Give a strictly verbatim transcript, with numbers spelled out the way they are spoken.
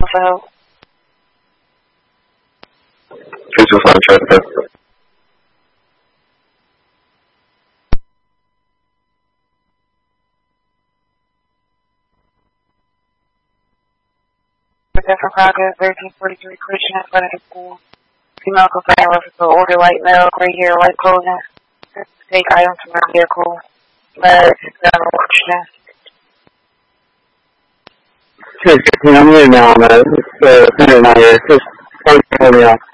for help? two two five Chester. Different progress, thirteen forty-three Christian in front of the school. Female complaint reference to order white male, gray hair, white clothing. Take items from her vehicle. Last examiner question. Sure, I'm here now, man. It's uh, Peter and I here. Just, thanks for me out.